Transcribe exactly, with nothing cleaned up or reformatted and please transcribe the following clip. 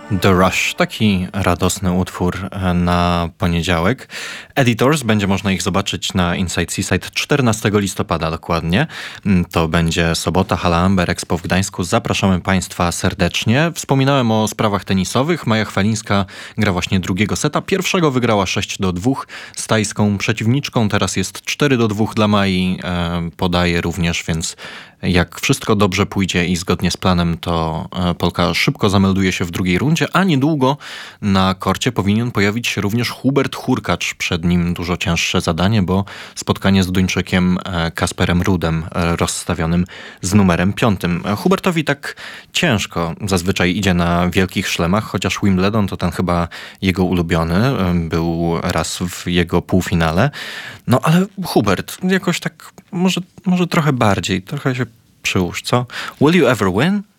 The Rush, taki radosny utwór na poniedziałek. Editors, będzie można ich zobaczyć na Inside Seaside czternastego listopada dokładnie. To będzie sobota, Hala Amber Expo w Gdańsku. Zapraszamy Państwa serdecznie. Wspominałem o sprawach tenisowych. Maja Chwalińska gra właśnie drugiego seta. Pierwszego wygrała sześć do dwóch z tajską przeciwniczką. Teraz jest cztery do dwóch dla Mai. Podaje również, więc jak wszystko dobrze pójdzie i zgodnie z planem, to Polka szybko zamelduje się w drugiej rundzie, a niedługo na korcie powinien pojawić się również Hubert Hurkacz. Przed nim dużo cięższe zadanie, bo spotkanie z Duńczykiem Kasperem Rudem, rozstawionym z numerem piątym. Hubertowi tak ciężko zazwyczaj idzie na wielkich szlemach, chociaż Wimbledon to ten chyba jego ulubiony. Był raz w jego półfinale. No ale Hubert jakoś tak może, może trochę bardziej, trochę się przyłóż, co? Will you ever win?